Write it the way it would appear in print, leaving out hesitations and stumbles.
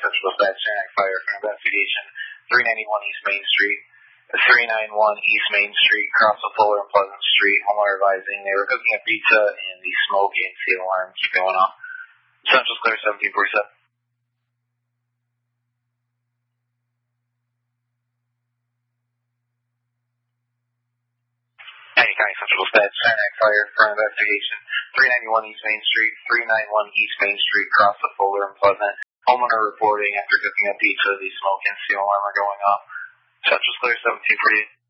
Central Dispatch, Sanic Fire for investigation. 391 East Main Street. 391 East Main Street, across the Fuller and Pleasant Street. Homeowner advising they were cooking a pizza and the smoke and seal alarm keep going off. Central's clear, 1747. County Central Dispatch, Sanic Fire for investigation. 391 East Main Street, 391 East Main Street, across the Fuller and Pleasant. Homeowner reporting after cooking a pizza, the smoke and seal alarm are going off. Central's clear, 1748.